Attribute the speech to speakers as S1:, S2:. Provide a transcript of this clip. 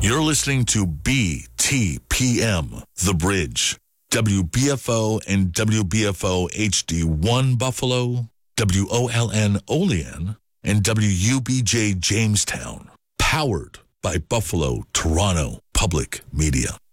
S1: You're listening to BTPM, The Bridge, WBFO and WBFO HD1 Buffalo, WOLN Olean, and WUBJ Jamestown. Powered by Buffalo Toronto Public Media.